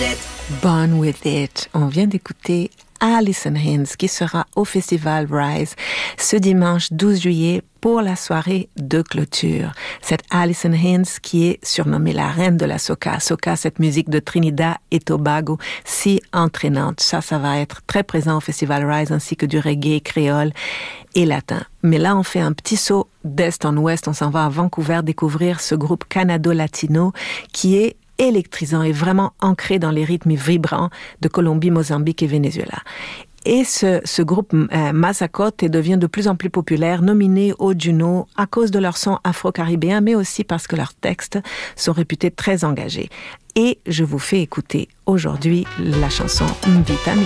Born With It. On vient d'écouter Alison Hinds qui sera au Festival Rise ce dimanche 12 juillet pour la soirée de clôture. Cette Alison Hinds qui est surnommée la reine de la soca. Soca, cette musique de Trinidad et Tobago si entraînante. Ça va être très présent au Festival Rise ainsi que du reggae créole et latin. Mais là, on fait un petit saut d'est en ouest. On s'en va à Vancouver découvrir ce groupe Canado-Latino qui est électrisant et vraiment ancré dans les rythmes vibrants de Colombie, Mozambique et Venezuela. Et ce groupe Mazacote devient de plus en plus populaire, nominé au Juno à cause de leur son afro-caribéen, mais aussi parce que leurs textes sont réputés très engagés. Et je vous fais écouter aujourd'hui la chanson M'Vita.